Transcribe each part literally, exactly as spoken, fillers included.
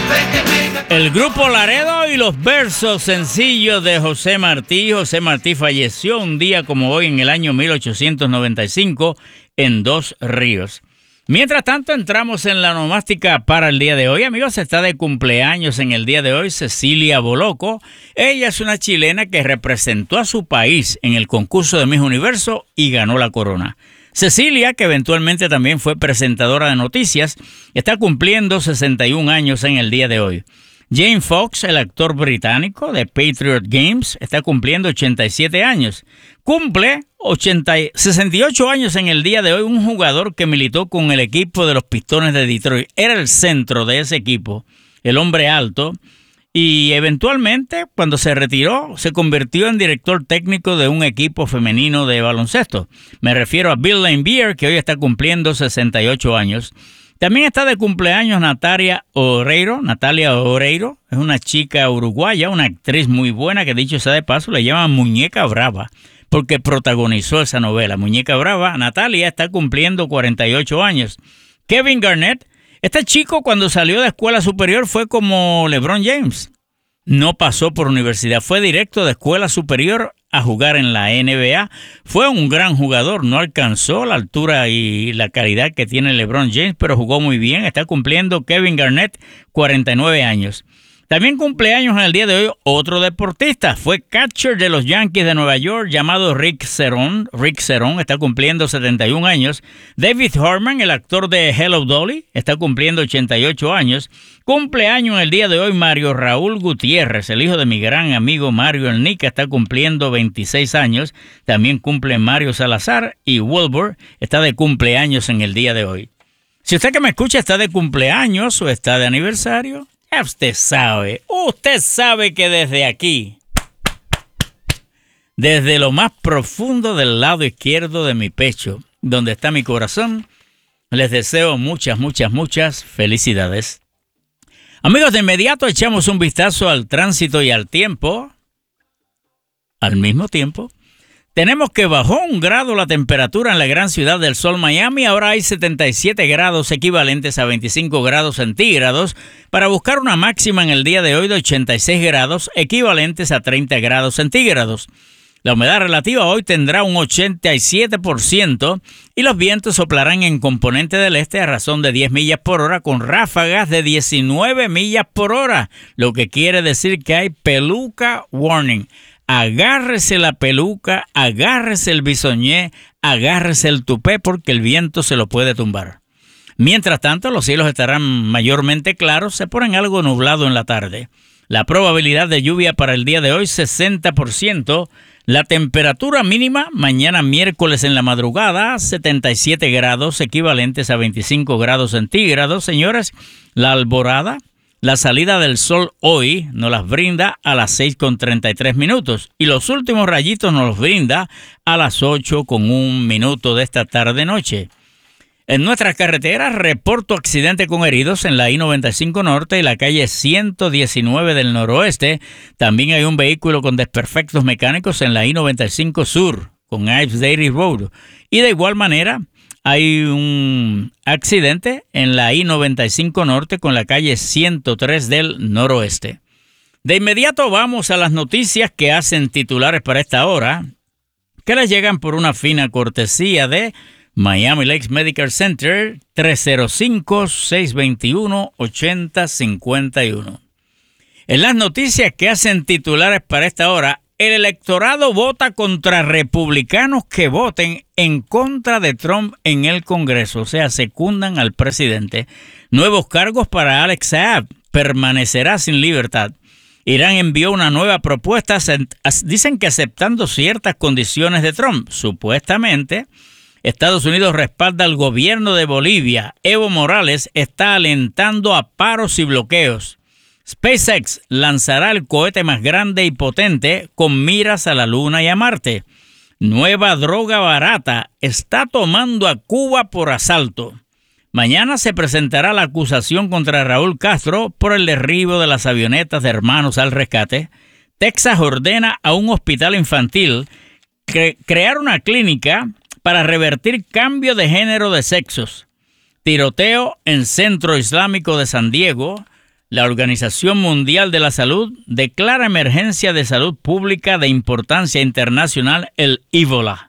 El grupo Laredo y los versos sencillos de José Martí. José Martí falleció un día como hoy en el año mil ochocientos noventa y cinco en Dos Ríos. Mientras tanto, entramos en la onomástica para el día de hoy. Amigos, está de cumpleaños en el día de hoy Cecilia Boloco. Ella es una chilena que representó a su país en el concurso de Miss Universo y ganó la corona. Cecilia, que eventualmente también fue presentadora de noticias, está cumpliendo sesenta y un años en el día de hoy. Jamie Foxx, el actor británico de Patriot Games, está cumpliendo ochenta y siete años. Cumple ochenta, sesenta y ocho años en el día de hoy un jugador que militó con el equipo de los Pistones de Detroit. Era el centro de ese equipo, el hombre alto, y eventualmente, cuando se retiró, se convirtió en director técnico de un equipo femenino de baloncesto. Me refiero a Bill Laimbeer, que hoy está cumpliendo sesenta y ocho años. También está de cumpleaños Natalia Oreiro. Natalia Oreiro es una chica uruguaya, una actriz muy buena que, dicho sea de paso, le llaman Muñeca Brava porque protagonizó esa novela, Muñeca Brava. Natalia está cumpliendo cuarenta y ocho años. Kevin Garnett, este chico cuando salió de escuela superior fue como LeBron James. No pasó por universidad, fue directo de escuela superior a jugar en la N B A. Fue un gran jugador, no alcanzó la altura y la calidad que tiene LeBron James, pero jugó muy bien. Está cumpliendo Kevin Garnett cuarenta y nueve años. También cumpleaños en el día de hoy otro deportista. Fue catcher de los Yankees de Nueva York llamado Rick Cerón. Rick Cerón está cumpliendo setenta y un años. David Harmon, el actor de Hello Dolly, está cumpliendo ochenta y ocho años. Cumpleaños en el día de hoy Mario Raúl Gutiérrez, el hijo de mi gran amigo Mario El Nica, está cumpliendo veintiséis años. También cumple Mario Salazar y Wilbur está de cumpleaños en el día de hoy. Si usted que me escucha está de cumpleaños o está de aniversario, ya usted sabe, usted sabe que desde aquí, desde lo más profundo del lado izquierdo de mi pecho, donde está mi corazón, les deseo muchas, muchas, muchas felicidades. Amigos, de inmediato echamos un vistazo al tránsito y al tiempo. Al mismo tiempo, tenemos que bajó un grado la temperatura en la gran ciudad del sol Miami. Ahora hay setenta y siete grados equivalentes a veinticinco grados centígrados para buscar una máxima en el día de hoy de ochenta y seis grados equivalentes a treinta grados centígrados. La humedad relativa hoy tendrá un ochenta y siete por ciento y los vientos soplarán en componente del este a razón de diez millas por hora con ráfagas de diecinueve millas por hora, lo que quiere decir que hay peluca warning. Agárrese la peluca, agárrese el bisoñé, agárrese el tupé porque el viento se lo puede tumbar. Mientras tanto, los cielos estarán mayormente claros, se ponen algo nublado en la tarde. La probabilidad de lluvia para el día de hoy, sesenta por ciento. La temperatura mínima, mañana miércoles en la madrugada, setenta y siete grados, equivalentes a veinticinco grados centígrados. Señores, la alborada, la salida del sol hoy nos las brinda a las seis con treinta y tres minutos y los últimos rayitos nos los brinda a las ocho con un minuto de esta tarde-noche. En nuestras carreteras, reporto accidente con heridos en la I noventa y cinco Norte y la calle ciento diecinueve del Noroeste. También hay un vehículo con desperfectos mecánicos en la I noventa y cinco Sur, con Ives Dairy Road. Y de igual manera, hay un accidente en la I noventa y cinco Norte con la calle ciento tres del Noroeste. De inmediato vamos a las noticias que hacen titulares para esta hora, que les llegan por una fina cortesía de Miami Lakes Medical Center, tres cero cinco, seis dos uno, ocho cero cinco uno. En las noticias que hacen titulares para esta hora, el electorado vota contra republicanos que voten en contra de Trump en el Congreso, o sea, secundan al presidente. Nuevos cargos para Alex Saab, permanecerá sin libertad. Irán envió una nueva propuesta, dicen que aceptando ciertas condiciones de Trump, supuestamente. Estados Unidos respalda al gobierno de Bolivia. Evo Morales está alentando a paros y bloqueos. SpaceX lanzará el cohete más grande y potente con miras a la Luna y a Marte. Nueva droga barata está tomando a Cuba por asalto. Mañana se presentará la acusación contra Raúl Castro por el derribo de las avionetas de Hermanos al Rescate. Texas ordena a un hospital infantil cre- crear una clínica para revertir cambio de género de sexos. Tiroteo en Centro Islámico de San Diego. La Organización Mundial de la Salud declara emergencia de salud pública de importancia internacional el ébola.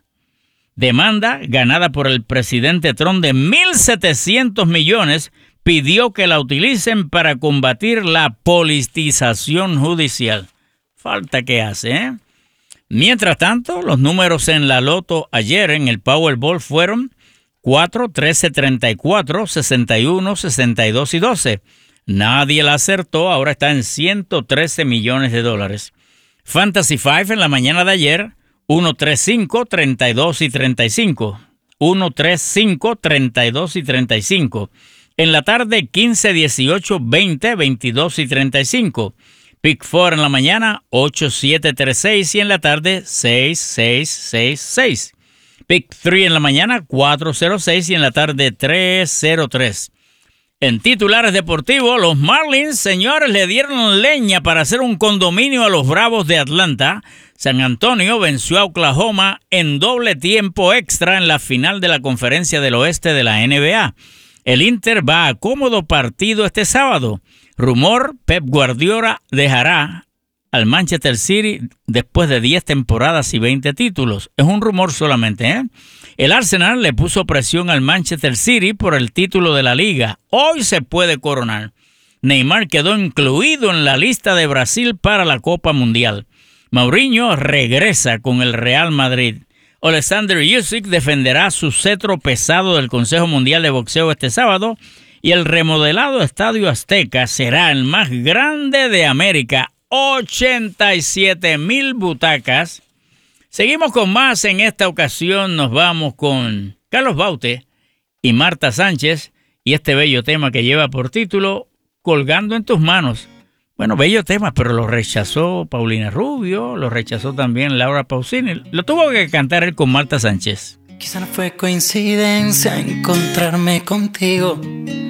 Demanda ganada por el presidente Trump de mil setecientos millones pidió que la utilicen para combatir la politización judicial. Falta que hace, ¿eh? Mientras tanto, los números en la loto ayer en el Powerball fueron cuatro, trece, treinta y cuatro, sesenta y uno, sesenta y dos y doce. Nadie la acertó, ahora está en ciento trece millones de dólares. Fantasy cinco en la mañana de ayer, uno, tres, cinco, treinta y dos y treinta y cinco. uno, tres, cinco, treinta y dos y treinta y cinco. En la tarde, quince, dieciocho, veinte, veintidós y treinta y cinco. Pick cuatro en la mañana, ocho, siete, tres, seis y en la tarde, seis, seis, seis, seis. Pick tres en la mañana, cuatro cero seis y en la tarde, tres cero tres. En titulares deportivos, los Marlins, señores, le dieron leña para hacer un condominio a los Bravos de Atlanta. San Antonio venció a Oklahoma en doble tiempo extra en la final de la Conferencia del Oeste de la N B A. El Inter va a cómodo partido este sábado. Rumor, Pep Guardiola dejará al Manchester City después de diez temporadas y veinte títulos. Es un rumor solamente, ¿eh? El Arsenal le puso presión al Manchester City por el título de la liga. Hoy se puede coronar. Neymar quedó incluido en la lista de Brasil para la Copa Mundial. Mourinho regresa con el Real Madrid. Alexander Usyk defenderá su cetro pesado del Consejo Mundial de Boxeo este sábado y el remodelado Estadio Azteca será el más grande de América, ochenta y siete mil butacas. Seguimos con más. En esta ocasión nos vamos con Carlos Baute y Marta Sánchez y este bello tema que lleva por título Colgando en tus manos. Bueno, bello tema, pero lo rechazó Paulina Rubio, lo rechazó también Laura Pausini. Lo tuvo que cantar él con Marta Sánchez. Quizá no fue coincidencia encontrarme contigo.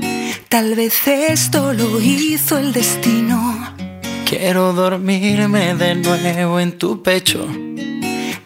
Tal vez esto lo hizo el destino. Quiero dormirme de nuevo en tu pecho.